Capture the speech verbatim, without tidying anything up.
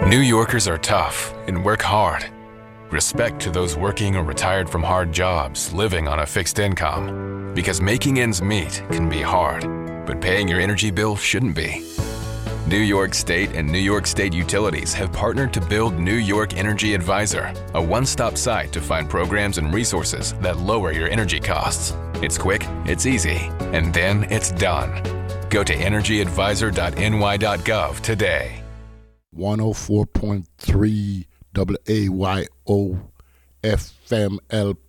New Yorkers are tough and work hard. Respect to those working or retired from hard jobs, living on a fixed income. Because making ends meet can be hard, but paying your energy bill shouldn't be. New York State and New York State Utilities have partnered to build New York Energy Advisor, a one-stop site to find programs and resources that lower your energy costs. It's quick, it's easy, and then it's done. Go to energy advisor dot n y dot gov today. one oh four point three W A Y O F M L P